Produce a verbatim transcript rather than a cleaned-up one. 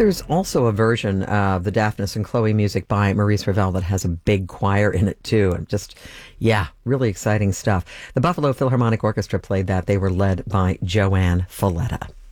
there's also a version of the Daphnis and Chloe music by Maurice Ravel that has a big choir in it too. And just, yeah, really exciting stuff. The Buffalo Philharmonic Orchestra played that. They were led by Joanne Falletta.